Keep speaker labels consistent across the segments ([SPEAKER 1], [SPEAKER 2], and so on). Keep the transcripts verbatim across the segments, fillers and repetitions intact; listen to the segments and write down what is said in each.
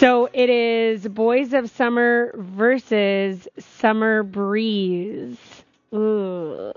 [SPEAKER 1] So it is Boys of Summer versus Summer Breeze. Ooh.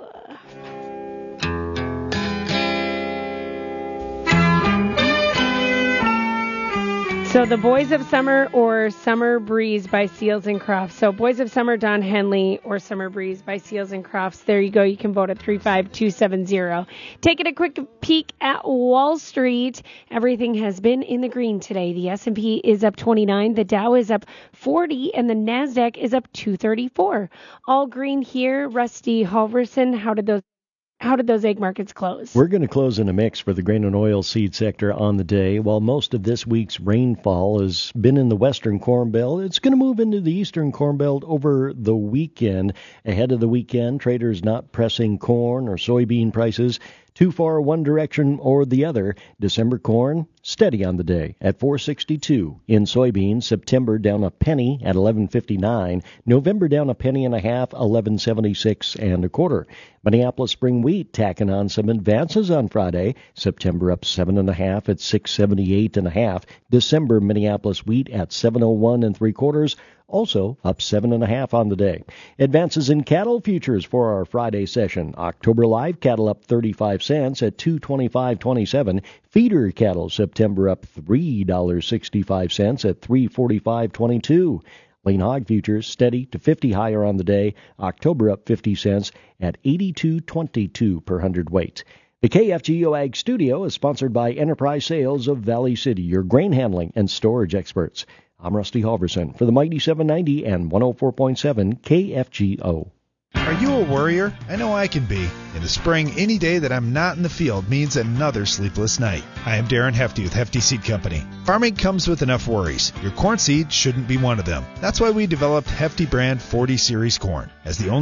[SPEAKER 1] So the Boys of Summer or Summer Breeze by Seals and Crofts. So Boys of Summer, Don Henley, or Summer Breeze by Seals and Crofts. There you go. You can vote at three five two seven zero. Taking a quick peek at Wall Street. Everything has been in the green today. The S and P is up twenty-nine. The Dow is up forty. And the NASDAQ is up two thirty-four. All green here. Rusty Halverson, how did those How did those egg markets close?
[SPEAKER 2] We're going to close in a mix for the grain and oil seed sector on the day. While most of this week's rainfall has been in the western Corn Belt, it's going to move into the eastern Corn Belt over the weekend. Ahead of the weekend, traders not pressing corn or soybean prices too far one direction or the other. December corn steady on the day at four sixty-two. In soybeans, September down a penny at eleven fifty-nine. November down a penny and a half, eleven seventy-six and a quarter. Minneapolis spring wheat tacking on some advances on Friday. September up seven and a half at six seventy-eight and a half. December Minneapolis wheat at seven oh one and three quarters. Also up seven and a half on the day. Advances in cattle futures for our Friday session. October live cattle up thirty-five cents at two twenty-five twenty-seven. Feeder cattle September up three dollars and sixty-five cents at three forty-five twenty-two. Lean hog futures steady to fifty higher on the day. October up fifty cents at eighty-two twenty-two per hundredweight. The K F G O Ag Studio is sponsored by Enterprise Sales of Valley City, your grain handling and storage experts. I'm Rusty Halverson for the Mighty seven ninety and one oh four point seven K F G O.
[SPEAKER 3] Are you a worrier? I know I can be. In the spring, any day that I'm not in the field means another sleepless night. I am Darren Hefty with Hefty Seed Company. Farming comes with enough worries. Your corn seed shouldn't be one of them. That's why we developed Hefty brand forty series corn. As the only